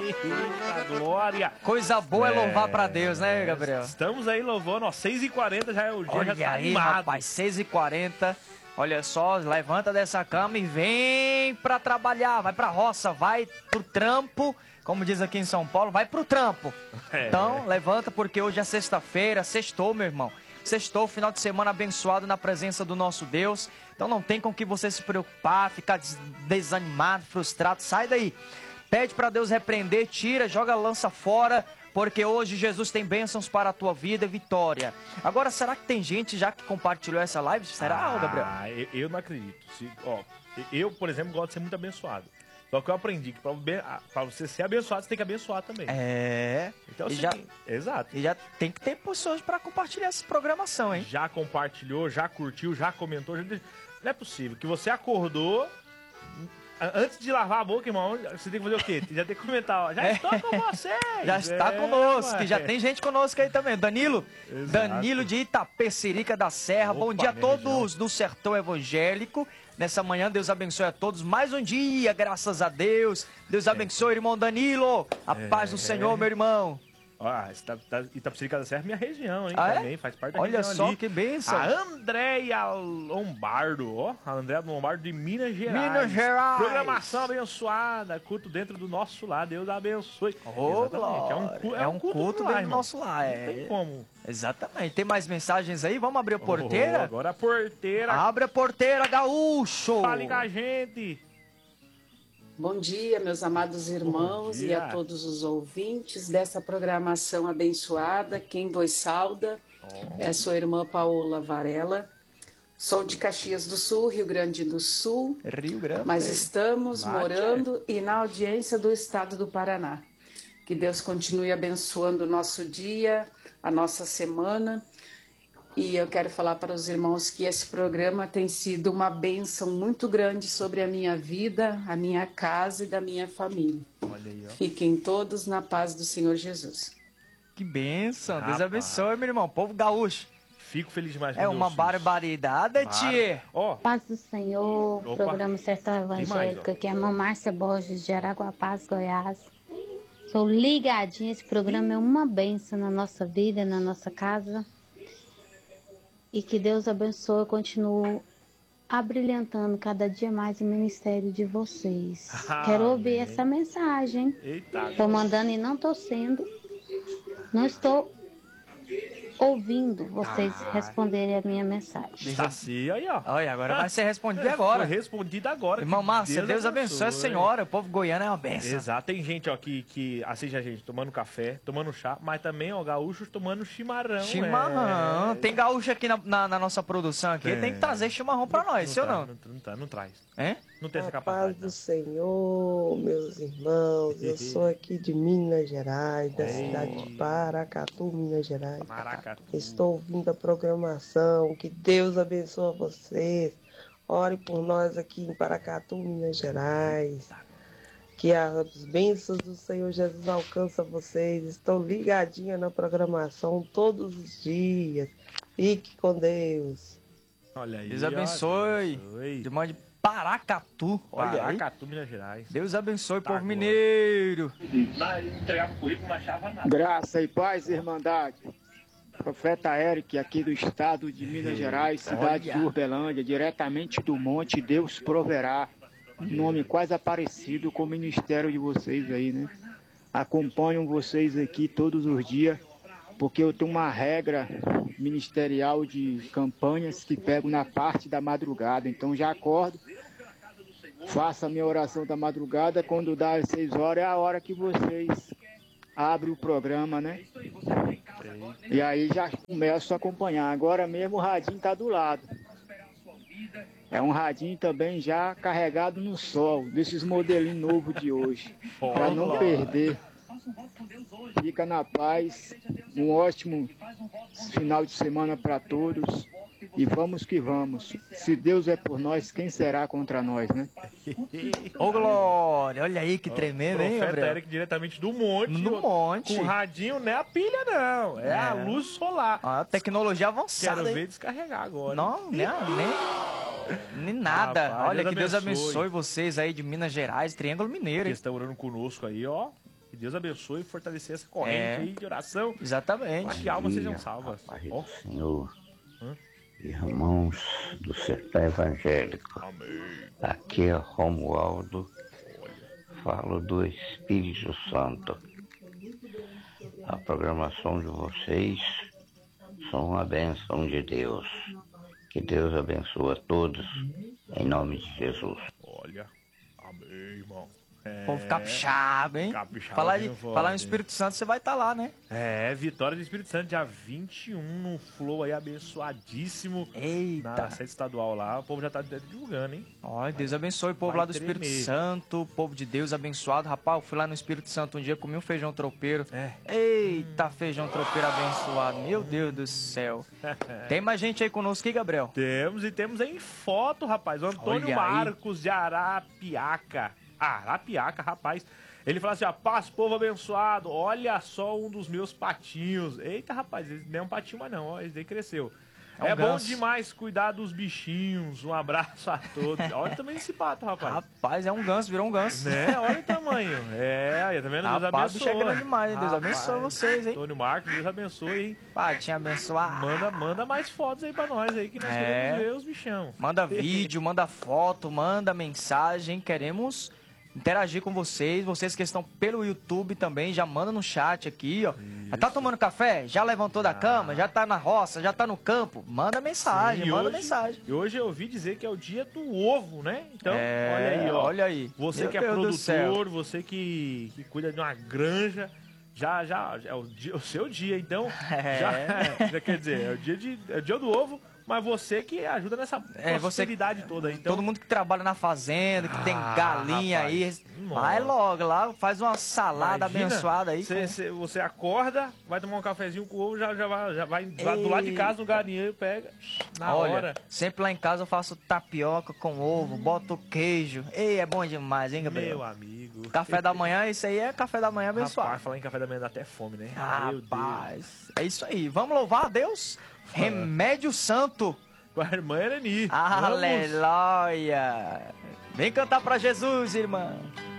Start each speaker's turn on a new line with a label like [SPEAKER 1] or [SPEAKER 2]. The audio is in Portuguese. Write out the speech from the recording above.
[SPEAKER 1] Eita, glória!
[SPEAKER 2] Coisa boa é louvar pra Deus, né, Gabriel?
[SPEAKER 1] Estamos aí louvando, ó, 6h40 já é o dia,
[SPEAKER 2] Olha
[SPEAKER 1] já tá
[SPEAKER 2] aí,
[SPEAKER 1] animado.
[SPEAKER 2] rapaz, 6h40. Olha só, levanta dessa cama e vem pra trabalhar. Vai pra roça, vai pro trampo. Como diz aqui em São Paulo, vai pro trampo. Então, levanta porque hoje é sexta-feira, sextou, meu irmão. Sextou, final de semana abençoado na presença do nosso Deus. Então não tem com que você se preocupar, ficar desanimado, frustrado. Sai daí. Pede pra Deus repreender, tira, joga a lança fora. Porque hoje Jesus tem bênçãos para a tua vida e vitória. Agora, será que tem gente já que compartilhou essa live? Será, Gabriel?
[SPEAKER 1] Eu não acredito. Eu, por exemplo, gosto de ser muito abençoado. Só que eu aprendi que pra você ser abençoado, você tem que abençoar também. Então, assim, exato.
[SPEAKER 2] E já tem que ter pessoas para compartilhar essa programação, hein?
[SPEAKER 1] Já compartilhou, já curtiu, já comentou. Não é possível que você acordou... Antes de lavar a boca, irmão, você tem que fazer o quê? Já tem que comentar, ó. Já estou com vocês!
[SPEAKER 2] Já está conosco, que já tem gente conosco aí também. Danilo,
[SPEAKER 1] exato.
[SPEAKER 2] Danilo de Itapecerica da Serra. Opa, bom dia a todos do Sertão Evangélico. Nessa manhã, Deus abençoe a todos. Mais um dia, graças a Deus. Deus abençoe, irmão Danilo. A paz do Senhor, meu irmão.
[SPEAKER 1] Itapecerica da Serra é minha região, hein? Também faz parte da
[SPEAKER 2] região.
[SPEAKER 1] Olha
[SPEAKER 2] só
[SPEAKER 1] ali.
[SPEAKER 2] Que bênção.
[SPEAKER 1] A Andréia Lombardo, ó. A Andréia Lombardo de Minas Gerais.
[SPEAKER 2] Minas Gerais.
[SPEAKER 1] Programação abençoada. Culto dentro do nosso lar. Deus abençoe.
[SPEAKER 2] Exatamente. É um culto dentro do nosso lar.
[SPEAKER 1] Não tem como.
[SPEAKER 2] Exatamente. Tem mais mensagens aí? Vamos abrir a porteira?
[SPEAKER 1] Agora a porteira.
[SPEAKER 2] Abre a porteira, gaúcho.
[SPEAKER 1] Fale com a gente.
[SPEAKER 3] Bom dia, meus amados irmãos e a todos os ouvintes dessa programação abençoada. Quem vos sauda é a sua irmã Paola Varela. Sou de Caxias do Sul, Rio Grande do Sul, mas estamos morando e na audiência do estado do Paraná. Que Deus continue abençoando o nosso dia, a nossa semana. E eu quero falar para os irmãos que esse programa tem sido uma bênção muito grande sobre a minha vida, a minha casa e da minha família.
[SPEAKER 1] Olha aí, ó.
[SPEAKER 3] Fiquem todos na paz do Senhor Jesus.
[SPEAKER 2] Que bênção, Deus abençoe, meu irmão, povo gaúcho.
[SPEAKER 1] Fico feliz demais.
[SPEAKER 2] É uma barbaridade, tia.
[SPEAKER 4] Paz do Senhor, programa Sertão Evangélico, aqui é a irmã Márcia Borges, de Araguapaz, Goiás. Sou ligadinha, esse programa é uma bênção na nossa vida, na nossa casa. E que Deus abençoe e continue abrilhantando cada dia mais o ministério de vocês. Quero ouvir essa mensagem. Estou mandando e não estou sendo. Não estou ouvindo vocês responderem a minha mensagem.
[SPEAKER 1] Tá assim, aí, ó.
[SPEAKER 2] Olha, agora vai ser respondido agora.
[SPEAKER 1] Foi respondido agora.
[SPEAKER 2] Irmão Márcia, Deus abençoe a senhora. O povo goiano é uma benção.
[SPEAKER 1] Exato. Tem gente, ó, que assiste a gente tomando café, tomando chá, mas também, ó, gaúchos tomando chimarrão.
[SPEAKER 2] Chimarrão. Tem gaúcho aqui na nossa produção aqui. Tem que trazer chimarrão pra nós, sim ou não?
[SPEAKER 1] Não traz.
[SPEAKER 2] É?
[SPEAKER 1] Não tem essa
[SPEAKER 5] A
[SPEAKER 1] capacidade.
[SPEAKER 5] paz do Senhor, meus irmãos. Eu sou aqui de Minas Gerais, da cidade de Paracatu, Minas Gerais. Estou ouvindo a programação. Que Deus abençoe vocês. Ore por nós aqui em Paracatu, Minas Gerais. Que as bênçãos do Senhor Jesus alcançam vocês. Estou ligadinha na programação todos os dias. Fique com Deus.
[SPEAKER 1] Olha aí.
[SPEAKER 2] Deus abençoe. Irmão de Paracatu. Olha aí.
[SPEAKER 1] Paracatu, Minas Gerais.
[SPEAKER 2] Deus abençoe, povo mineiro.
[SPEAKER 1] Entregava o currículo, não achava nada.
[SPEAKER 6] Graça e paz, irmandade. Profeta Eric, aqui do estado de Minas Gerais, cidade de Urbelândia, diretamente do monte, Deus proverá. Um nome quase aparecido com o ministério de vocês aí, né? Acompanham vocês aqui todos os dias, porque eu tenho uma regra ministerial de campanhas que pego na parte da madrugada. Então já acordo, faço a minha oração da madrugada, quando dá às 6 horas é a hora que vocês abrem o programa, né? E aí já começo a acompanhar. Agora mesmo o radinho está do lado. É um radinho também já carregado no sol, desses modelinhos novos de hoje, para não perder. Fica na paz, um ótimo final de semana para todos e vamos que vamos. Se Deus é por nós, quem será contra nós, né?
[SPEAKER 2] Ô, Glória, olha aí que tremendo, hein,
[SPEAKER 1] Profeta
[SPEAKER 2] Gabriel?
[SPEAKER 1] Eric diretamente do monte.
[SPEAKER 2] Do monte.
[SPEAKER 1] Com radinho, não é a pilha, não. É a luz solar.
[SPEAKER 2] A tecnologia avançada.
[SPEAKER 1] Quero ver descarregar agora.
[SPEAKER 2] Não, nem nada.
[SPEAKER 1] Rapaz,
[SPEAKER 2] olha,
[SPEAKER 1] Deus
[SPEAKER 2] que Deus
[SPEAKER 1] abençoe.
[SPEAKER 2] abençoe vocês aí de Minas Gerais, Triângulo Mineiro,
[SPEAKER 1] Que
[SPEAKER 2] hein?
[SPEAKER 1] estão orando conosco aí, ó. Que Deus abençoe e fortalecer essa corrente aí de oração.
[SPEAKER 2] Exatamente.
[SPEAKER 1] Para que almas sejam salvas.
[SPEAKER 7] Ó Senhor, irmãos do Sertão Evangélico.
[SPEAKER 1] Amém.
[SPEAKER 7] Aqui é Romualdo. Falo do Espírito Santo. A programação de vocês são uma bênção de Deus. Que Deus abençoe a todos, em nome de Jesus.
[SPEAKER 1] Olha, amém, irmão.
[SPEAKER 2] Povo capixaba, hein? Falar em Espírito Santo, você vai estar lá, né?
[SPEAKER 1] Vitória do Espírito Santo, dia 21, no Flow aí, abençoadíssimo.
[SPEAKER 2] Eita!
[SPEAKER 1] Na sede estadual lá, o povo já tá divulgando, hein?
[SPEAKER 2] Olha, Deus abençoe o povo lá do Espírito Santo, povo de Deus abençoado. Rapaz, eu fui lá no Espírito Santo um dia, comi um feijão tropeiro. Eita, feijão tropeiro abençoado, meu Deus do céu. Tem mais gente aí conosco aqui, Gabriel?
[SPEAKER 1] Temos aí em foto, rapaz, o Antônio Marcos de Arapiaca. Arapiaca, rapaz. Ele fala assim, ó, paz, povo abençoado, olha só um dos meus patinhos. Eita, rapaz, esse não é um patinho mais não, ó, esse daí cresceu. É bom demais cuidar dos bichinhos, um abraço a todos. Olha também esse pato, rapaz.
[SPEAKER 2] Rapaz, é um ganso, virou um ganso.
[SPEAKER 1] Né, olha o tamanho. Aí, tá vendo? Deus abençoe.
[SPEAKER 2] Rapaz, o bicho é grande demais, hein? Deus abençoe vocês, hein?
[SPEAKER 1] Antônio Marcos, Deus abençoe, hein?
[SPEAKER 2] Patinho abençoado.
[SPEAKER 1] Manda mais fotos aí pra nós aí, que nós queremos ver os bichão.
[SPEAKER 2] Manda vídeo, manda foto, manda mensagem, queremos interagir com vocês que estão pelo YouTube também, já manda no chat aqui, ó. Já tá tomando café? Já levantou da cama? Já tá na roça? Já tá no campo? Manda mensagem, mensagem.
[SPEAKER 1] E hoje eu ouvi dizer que é o dia do ovo, né? Então, olha aí, ó.
[SPEAKER 2] Olha aí.
[SPEAKER 1] Você que é produtor, você que cuida de uma granja, já é o seu dia, então, já quer dizer, é o dia do ovo. Mas você que ajuda nessa possibilidade toda. Então...
[SPEAKER 2] Todo mundo que trabalha na fazenda, que tem galinha, rapaz, aí, vai logo lá, faz uma salada abençoada aí.
[SPEAKER 1] Você acorda, vai tomar um cafezinho com ovo, já vai do lado de casa no galinheiro, pega na hora.
[SPEAKER 2] Sempre lá em casa eu faço tapioca com ovo, boto queijo. Ei, é bom demais, hein, Gabriel?
[SPEAKER 1] Meu amigo.
[SPEAKER 2] Café da manhã, isso aí é café da manhã abençoado.
[SPEAKER 1] Rapaz, falar em café da manhã dá até fome, né?
[SPEAKER 2] Rapaz, é isso aí. Vamos louvar a Deus? Remédio Santo.
[SPEAKER 1] Com a irmã Ereni.
[SPEAKER 2] Aleluia. Vem cantar pra Jesus, irmã.